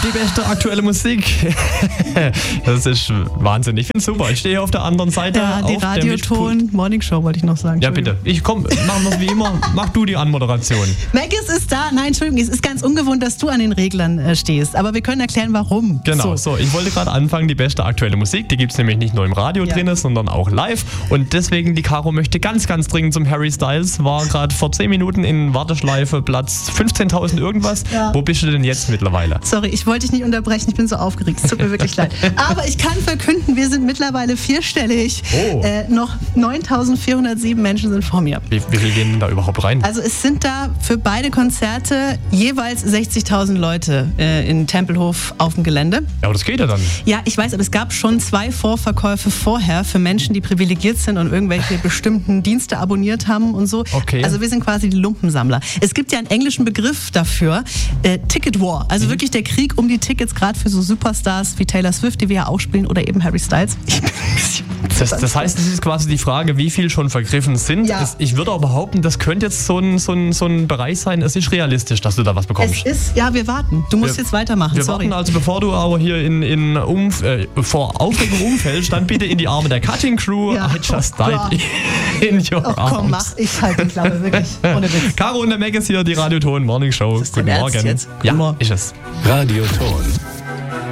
die beste aktuelle Musik. Das ist Wahnsinn. Ich finde es super. Ich stehe hier auf der anderen Seite. Ja, die Radioton Morning Show wollte ich noch sagen. Ja, bitte. Machen wir es wie immer. Mach du die Anmoderation. Maggis ist da. Nein, Entschuldigung, es ist ganz ungewohnt, dass du an den Reglern stehst. Aber wir können erklären, warum. Genau, so. Ich wollte gerade anfangen, die beste aktuelle Musik. Die gibt es nämlich nicht nur im Radio drin, sondern auch live. Und deswegen, die Caro möchte ganz, ganz dringend zum Harry Styles. War gerade vor 10 Minuten in Warteschleife, Platz 15.000 irgendwas. Ja. Wo bist du denn jetzt mittlerweile? Sorry, ich wollte dich nicht unterbrechen. Ich bin so aufgeregt. Es tut mir wirklich leid. Aber ich kann verkünden, wir sind mittlerweile vierstellig. Oh. Noch 9.407 Menschen sind vor mir. Wie viel gehen denn da überhaupt rein? Also es sind da für beide Konzerte jeweils 60.000 Leute in Tempelhof auf dem Gelände. Ja, aber das geht ja dann. Ja, ich weiß, aber es gab schon 2 Vorverkäufe vorher für Menschen, die privilegiert sind und irgendwelche bestimmten Dienste abonniert haben und so. Okay. Also wir sind quasi die Lumpensammler. Es gibt ja einen englischen Begriff dafür, Ticket War. Also wirklich der Krieg um die Tickets, gerade für so Superstars wie Taylor Swift, die wir ja auch spielen, oder eben Harry Styles. Das heißt, es ist quasi die Frage, wie viel schon vergriffen sind. Ja. Ich würde auch behaupten, das könnte jetzt so ein Bereich sein. Es ist realistisch, dass du da was bekommst. Wir warten. Du musst jetzt weitermachen. Wir warten also, bevor du aber hier vor Aufregung umfällst, dann bitte in die Arme der Cutting Crew. Ja. I just died in your arms. Komm, mach. Ich halte die Klappe, wirklich. Ohne Witz. Caro und der Maggis hier, die Radioton Morning Show. Ist Guten Morgen. Jetzt? Ja, ist es. Radioton.